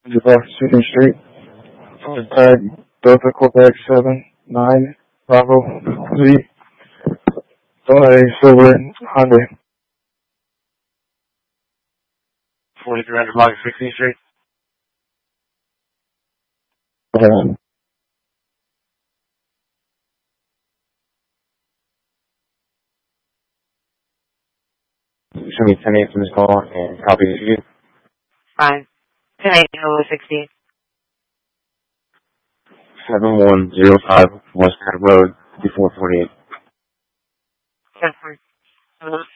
Off 2nd Street. Tag Delta Quebec 7-9 Bravo Z. Silver Hyundai. 4300 block 16th Street. Show me 10-8 from this call and copy the sheet. Fine. 10-8, Nova 16. 7105 West Side Road, 448. That's fine.